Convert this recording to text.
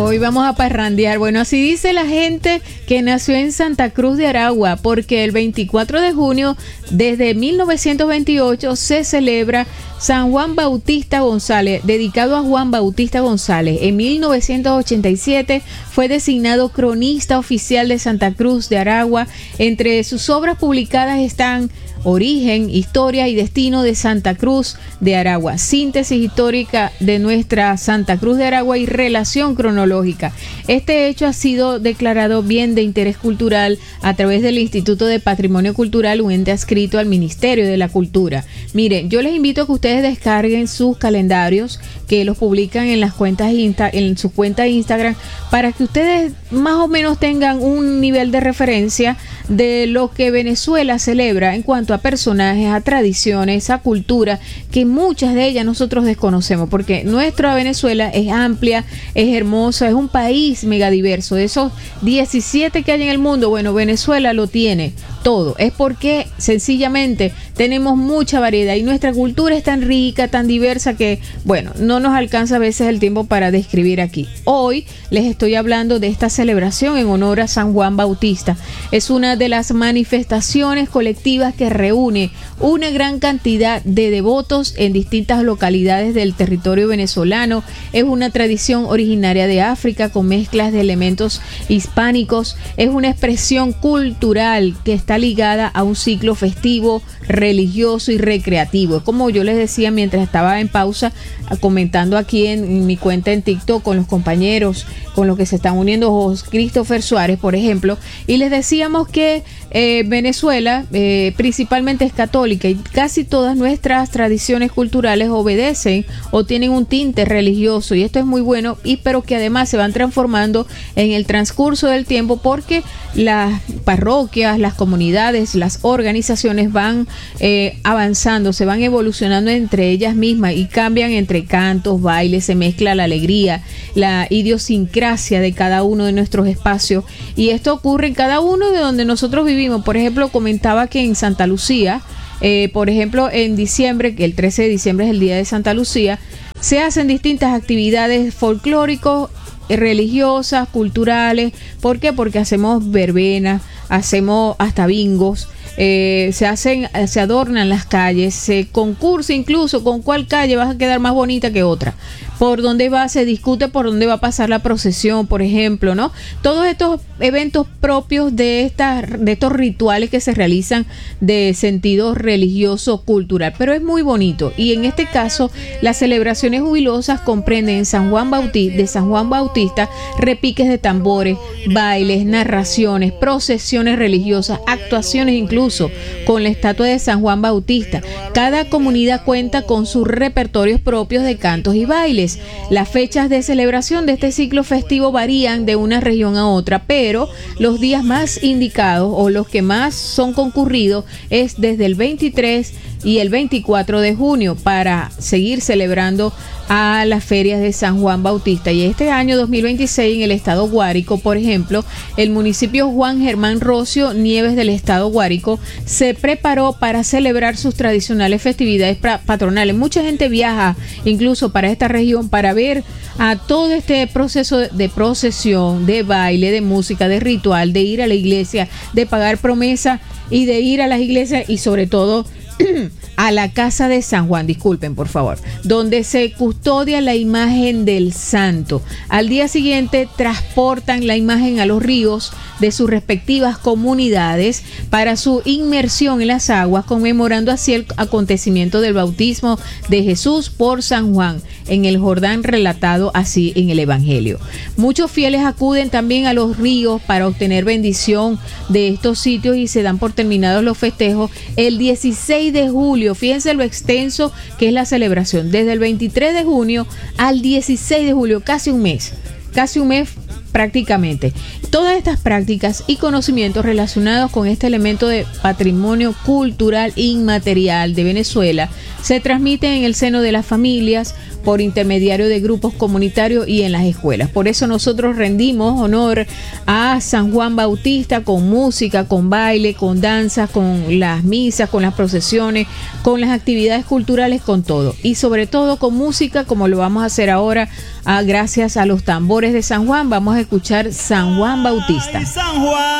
Hoy vamos a parrandear. Bueno, así dice la gente que nació en Santa Cruz de Aragua, porque el 24 de junio, desde 1928, se celebra San Juan Bautista González, dedicado a Juan Bautista González. En 1987 fue designado cronista oficial de Santa Cruz de Aragua. Entre sus obras publicadas están Origen, Historia y Destino de Santa Cruz de Aragua, Síntesis histórica de nuestra Santa Cruz de Aragua y Relación cronológica. Este hecho ha sido declarado bien de interés cultural a través del Instituto de Patrimonio Cultural, un ente adscrito al Ministerio de la Cultura. Miren, yo les invito a que ustedes descarguen sus calendarios, que los publican en las cuentas en su cuenta de Instagram, para que ustedes más o menos tengan un nivel de referencia de lo que Venezuela celebra en cuanto a personajes, a tradiciones, a cultura, que muchas de ellas nosotros desconocemos, porque nuestra Venezuela es amplia, es hermosa, es un país megadiverso. De esos 17 que hay en el mundo, bueno, Venezuela lo tiene todo. Es porque sencillamente tenemos mucha variedad y nuestra cultura es tan rica, tan diversa, que bueno, no nos alcanza a veces el tiempo para describir aquí. Hoy les estoy hablando de esta celebración en honor a San Juan Bautista. Es una de las manifestaciones colectivas que reúne una gran cantidad de devotos en distintas localidades del territorio venezolano. Es una tradición originaria de África con mezclas de elementos hispánicos. Es una expresión cultural que está ligada a un ciclo festivo, religioso y recreativo. Como yo les decía mientras estaba en pausa, comentando aquí en mi cuenta en TikTok con los compañeros, con los que se están uniendo, Christopher Suárez, por ejemplo, y les decíamos que Venezuela principalmente es católica y casi todas nuestras tradiciones culturales obedecen o tienen un tinte religioso, y esto es muy bueno, pero que además se van transformando en el transcurso del tiempo, porque las parroquias, las comunidades, las organizaciones van avanzando, se van evolucionando entre ellas mismas y cambian entre cantos, bailes, se mezcla la alegría, la idiosincrasia de cada uno de nuestros espacios, y esto ocurre en cada uno de donde nosotros vivimos. Por ejemplo, comentaba que en Santa Lucía, por ejemplo, en diciembre, que el 13 de diciembre es el día de Santa Lucía, se hacen distintas actividades folclóricas, religiosas, culturales. ¿Por qué? Porque hacemos verbenas, hacemos hasta bingos, se adornan las calles, se concursa incluso con cuál calle vas a quedar más bonita que otra, por dónde va, se discute por dónde va a pasar la procesión, por ejemplo, ¿no? Todos estos eventos propios de estos rituales que se realizan de sentido religioso cultural, pero es muy bonito. Y en este caso, las celebraciones jubilosas comprenden de San Juan Bautista, repiques de tambores, bailes, narraciones, procesiones religiosas, actuaciones incluso con la estatua de San Juan Bautista. Cada comunidad cuenta con sus repertorios propios de cantos y bailes. Las fechas de celebración de este ciclo festivo varían de una región a otra, pero los días más indicados o los que más son concurridos es desde el 23 y el 24 de junio para seguir celebrando a las ferias de San Juan Bautista. Y este año 2026 en el estado Guárico, por ejemplo, el municipio Juan Germán Rocio Nieves del estado Guárico se preparó para celebrar sus tradicionales festividades patronales. Mucha gente viaja incluso para esta región para ver a todo este proceso de procesión, de baile, de música, de ritual, de ir a la iglesia, de pagar promesa y de ir a las iglesias y sobre todo a la casa de San Juan, disculpen por favor, donde se custodia la imagen del santo. Al día siguiente transportan la imagen a los ríos de sus respectivas comunidades para su inmersión en las aguas, conmemorando así el acontecimiento del bautismo de Jesús por San Juan en el Jordán, relatado así en el Evangelio. Muchos fieles acuden también a los ríos para obtener bendición de estos sitios y se dan por terminados los festejos el 16 de julio. Fíjense lo extenso que es la celebración, desde el 23 de junio al 16 de julio, casi un mes prácticamente. Todas estas prácticas y conocimientos relacionados con este elemento de patrimonio cultural inmaterial de Venezuela se transmiten en el seno de las familias por intermediario de grupos comunitarios y en las escuelas. Por eso nosotros rendimos honor a San Juan Bautista con música, con baile, con danza, con las misas, con las procesiones, con las actividades culturales, con todo. Y sobre todo con música, como lo vamos a hacer ahora, gracias a los tambores de San Juan. Vamos a escuchar San Juan Bautista. San Juan.